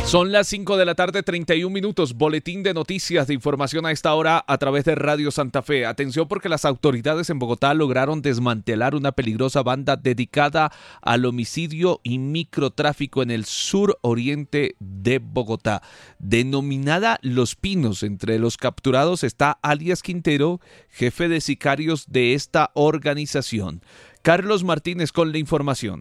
Son las 5 de la tarde, 31 minutos. Boletín de noticias de información a esta hora a través de Radio Santa Fe. Atención porque las autoridades en Bogotá lograron desmantelar una peligrosa banda dedicada al homicidio y microtráfico en el suroriente de Bogotá. Denominada Los Pinos, entre los capturados está alias Quintero, jefe de sicarios de esta organización. Carlos Martínez con la información.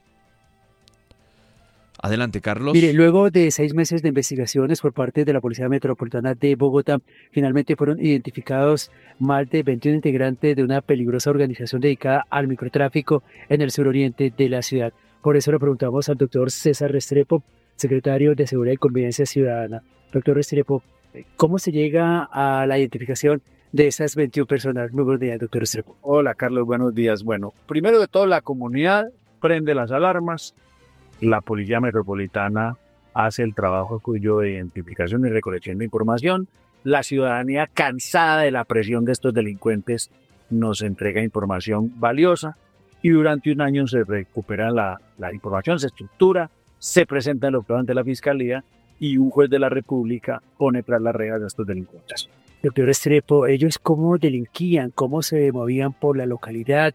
Adelante, Carlos. Mire, luego de 6 meses de investigaciones por parte de la Policía Metropolitana de Bogotá, finalmente fueron identificados más de 21 integrantes de una peligrosa organización dedicada al microtráfico en el suroriente de la ciudad. Por eso le preguntamos al doctor César Restrepo, secretario de Seguridad y Convivencia Ciudadana. Doctor Restrepo, ¿cómo se llega a la identificación de esas 21 personas? Muy buenos días, doctor Restrepo. Hola, Carlos, buenos días. Bueno, primero de todo, la comunidad prende las alarmas. La Policía Metropolitana hace el trabajo cuyo de identificación y recolección de información. La ciudadanía, cansada de la presión de estos delincuentes, nos entrega información valiosa y durante un año se recupera la información, se estructura, se presenta los pruebas ante la Fiscalía y un juez de la República pone tras las rejas de estos delincuentes. Doctor Restrepo, ¿ellos cómo delinquían, cómo se movían por la localidad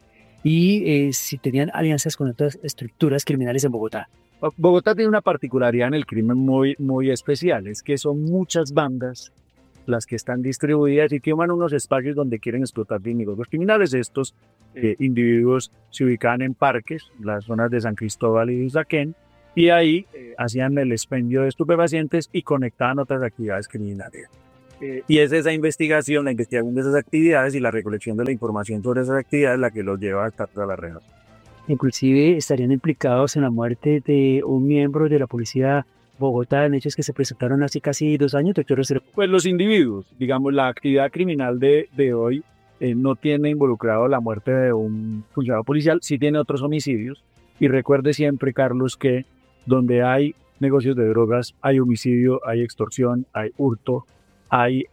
y si tenían alianzas con otras estructuras criminales en Bogotá? Bogotá tiene una particularidad en el crimen muy especial, es que son muchas bandas las que están distribuidas y toman unos espacios donde quieren explotar dineros. Los criminales, estos individuos, se ubicaban en parques, las zonas de San Cristóbal y de Usaquén, y ahí hacían el expendio de estupefacientes y conectaban otras actividades criminales. Y es esa investigación, la investigación de esas actividades y la recolección de la información sobre esas actividades la que los lleva a estar tras las rejas. Inclusive estarían implicados en la muerte de un miembro de la policía Bogotá en hechos que se presentaron hace casi 2 años, doctor Restrepo. Pues los individuos, digamos, la actividad criminal de hoy no tiene involucrado la muerte de un funcionario policial, sí tiene otros homicidios. Y recuerde siempre, Carlos, que donde hay negocios de drogas, hay homicidio, hay extorsión, hay hurto, hay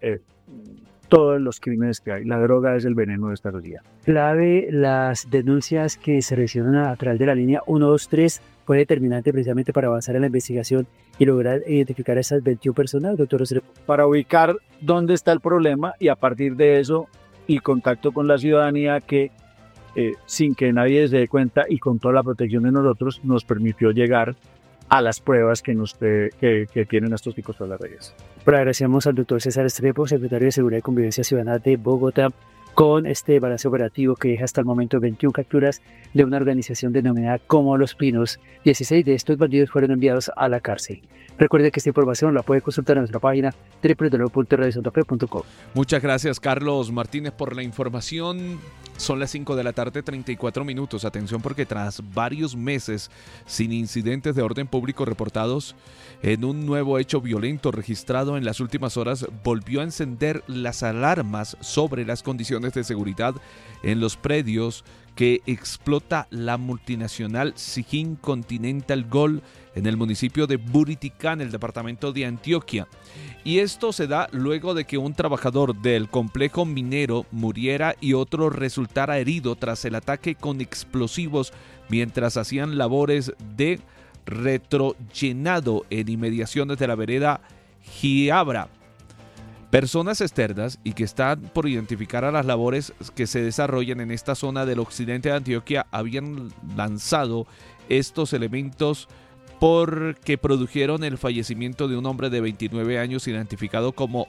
todos los crímenes que hay. La droga es el veneno de esta sociedad. Clave, las denuncias que se recibieron a través de la línea 123 fue determinante precisamente para avanzar en la investigación y lograr identificar a esas 21 personas, doctor Restrepo. Para ubicar dónde está el problema y a partir de eso el contacto con la ciudadanía que sin que nadie se dé cuenta y con toda la protección de nosotros nos permitió llegar a las pruebas que tienen estos chicos tras las redes. Pero agradecemos al doctor César Restrepo, secretario de Seguridad y Convivencia Ciudadana de Bogotá, con este balance operativo que deja hasta el momento 21 capturas de una organización denominada como Los Pinos. 16 de estos bandidos fueron enviados a la cárcel. Recuerde que esta información la puede consultar en nuestra página www.radiosantafe.com. Muchas gracias, Carlos Martínez, por la información. Son las 5 de la tarde, 34 minutos. Atención porque tras varios meses sin incidentes de orden público reportados, en un nuevo hecho violento registrado en las últimas horas, volvió a encender las alarmas sobre las condiciones de seguridad en los predios que explota la multinacional Sijin Continental Gold en el municipio de Buriticá, en el departamento de Antioquia. Y esto se da luego de que un trabajador del complejo minero muriera y otro resultara herido tras el ataque con explosivos mientras hacían labores de retrollenado en inmediaciones de la vereda Giabra. Personas externas y que están por identificar a las labores que se desarrollan en esta zona del occidente de Antioquia habían lanzado estos elementos porque produjeron el fallecimiento de un hombre de 29 años identificado como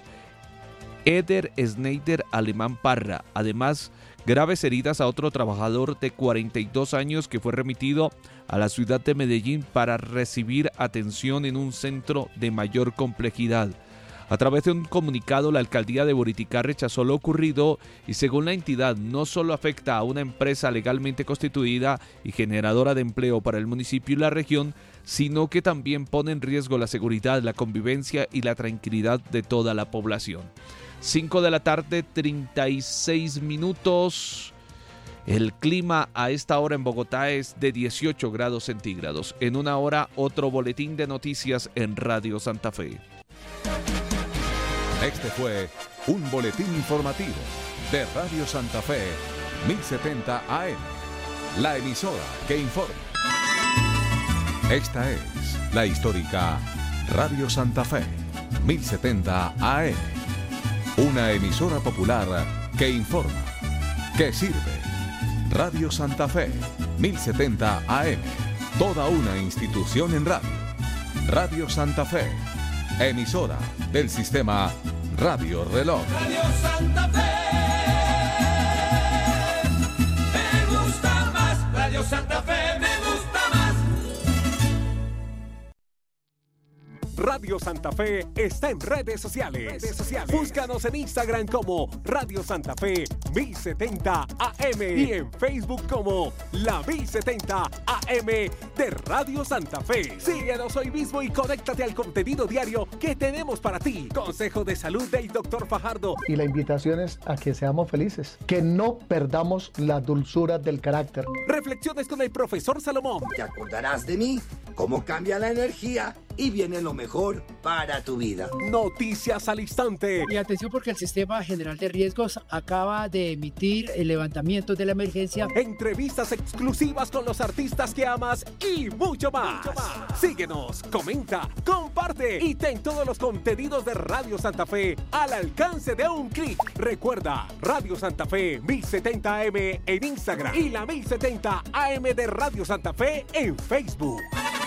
Eder Schneider Alemán Parra. Además, graves heridas a otro trabajador de 42 años que fue remitido a la ciudad de Medellín para recibir atención en un centro de mayor complejidad. A través de un comunicado, la alcaldía de Buriticá rechazó lo ocurrido y según la entidad no solo afecta a una empresa legalmente constituida y generadora de empleo para el municipio y la región, sino que también pone en riesgo la seguridad, la convivencia y la tranquilidad de toda la población. 5 de la tarde, 36 minutos. El clima a esta hora en Bogotá es de 18 grados centígrados. En una hora, otro boletín de noticias en Radio Santa Fe. Este fue un boletín informativo de Radio Santa Fe, 1070 AM, la emisora que informa. Esta es la histórica Radio Santa Fe, 1070 AM. Una emisora popular que informa, que sirve. Radio Santa Fe, 1070 AM. Toda una institución en radio. Radio Santa Fe, emisora del sistema Radio Reloj. Radio Santa Fe, me gusta más. Radio Santa Fe, me gusta más. Radio Santa Fe está en redes sociales. Búscanos en Instagram como Radio Santa Fe 1070 AM y en Facebook como la 1070 AM de Radio Santa Fe. Síguenos hoy mismo y conéctate al contenido diario que tenemos para ti. Consejo de salud del Dr. Fajardo. Y la invitación es a que seamos felices, que no perdamos la dulzura del carácter. Reflexiones con el profesor Salomón. Te acordarás de mí, cómo cambia la energía y viene lo mejor para tu vida. Noticias al instante. Y atención porque el Sistema General de Riesgos acaba de emitir el levantamiento de la emergencia. Entrevistas exclusivas con los artistas que amas y mucho más. Síguenos, comenta, comparte y ten todos los contenidos de Radio Santa Fe al alcance de un clic. Recuerda, Radio Santa Fe 1070 AM en Instagram y la 1070 AM de Radio Santa Fe en Facebook.